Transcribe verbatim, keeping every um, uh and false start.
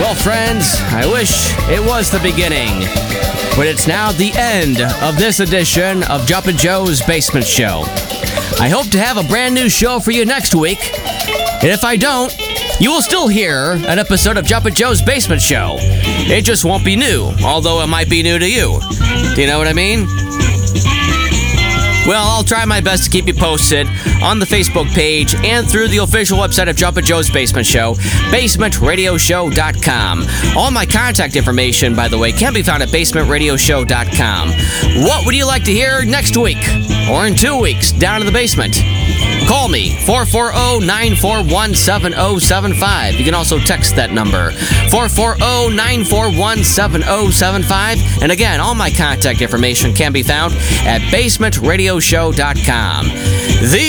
Well, friends, I wish it was the beginning, but it's now the end of this edition of Jumpin' Joe's Basement Show. I hope to have a brand new show for you next week, and if I don't, you will still hear an episode of Jumpin' Joe's Basement Show. It just won't be new, although it might be new to you. Do you know what I mean? Well, I'll try my best to keep you posted on the Facebook page and through the official website of Jumpin' Joe's Basement Show, basement radio show dot com. All my contact information, by the way, can be found at basement radio show dot com. What would you like to hear next week or in two weeks down in the basement? Call me, four four zero, nine four one, seven zero seven five. You can also text that number, four four zero, nine four one, seven zero seven five. And again, all my contact information can be found at basement radio show dot com. The